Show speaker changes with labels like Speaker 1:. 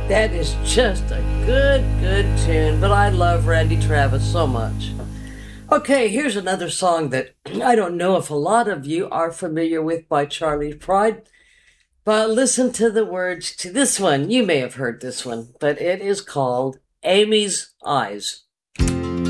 Speaker 1: That is just a good, good tune, but I love Randy Travis so much. Okay, here's another song that I don't know if a lot of you are familiar with by Charlie Pride, but listen to the words to this one. You may have heard this one, but it is called Amy's Eyes.